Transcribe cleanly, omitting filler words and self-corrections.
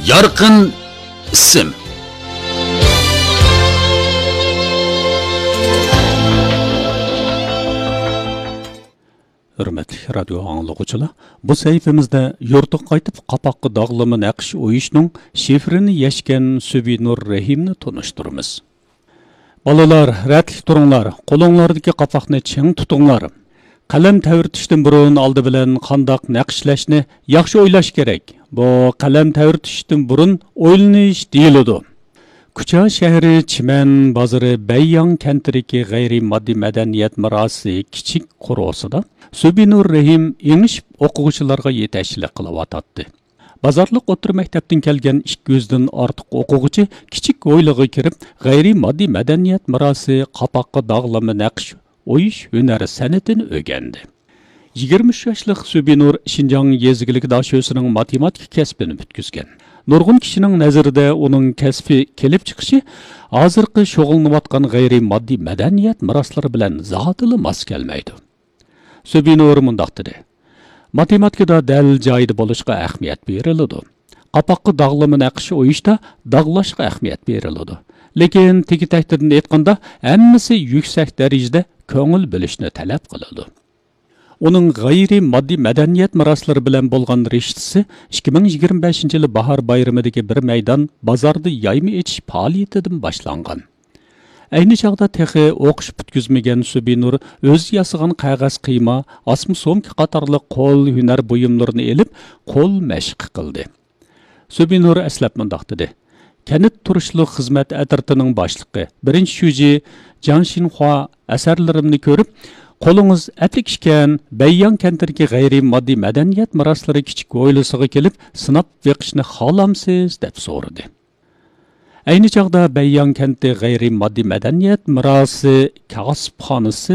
Yorqin ism. Hürmetli radyo anlıqçılar, bu səhifəmizdə yurtqa qaytıb qapaqqa dağlama naqş oyuşunun şifrini yeşken Sübinur Rahimni tanıştırırız. Balalar, rətlik turunglar, qolunlardakı qapaqni çiң tutinglar. Qalam təvirtishdən burun aldı bilan qandaq naqshlashni yaxshi o'ylash kerak. Bu qalam təvirtishdən burun o'ylanish deyiladi. Kucha shahri Chiman bozori Bayyan kentidagi g'ayri moddiy madaniyat merosi kichik qur'osida Sübinur Rahim engishib o'quvchilarga yetakchilik qilyotdi. Bozorliq o'tir maktabdan kelgan 200 dan ortiq o'quvchi kichik o'ylig'iga kirib, g'ayri moddiy madaniyat merosi qapaqqa dog'lama naqsh o'yish hunari san'atini o'rgandi. 23 yoshlik Sübinur Şinjan yezgilik dashosining matematik kasbini bitkizgan. Nurg'un kishining nazarida uning kasbi kelib chiqishi hozirgi shug'ullanayotgan g'ayri moddiy madaniyat meroslari bilan zotili mos kelmaydi. Sübinur mundaq dedi: Matematikada dal joyida bo'lishga ahamiyat beriladi. Qapaqqa dog'lama naqsh o'yishda dog'lashga ahamiyat beriladi. Lekin tegi tahtirdan aytganda hammasi yuksak darajada ko'ngil bo'lishni talab qiladi. Uning g'ayri moddiy madaniyat meroslari bilan bo'lgan rishtisi 2025-yil bahor bayramidagi bir maydon bozorda yayma etish faoliyatidan boshlangan. Ayni chog'da texi o'qish bitkizmagan Sübinur o'z yasagan qog'oz qiyma, osma so'mka qatorli qo'l hunar buyumlarini elib, qo'l mashq qildi. Sübinur aslab mundaq dedi: Kanit turishliq xizmat atritining boshlig'i, birinchi shuji Jang Xinhua asarlarimni ko'rib, qo'lingiz aplik ishkan, Bayyan kentidagi g'ayri moddiy madaniyat meroslari kichik o'ylisiga kelib, sinab beqishni xohlamsiz deb so'radi. Ayni chog'da Bayyan kenti g'ayri moddiy madaniyat merosi kasbxonasi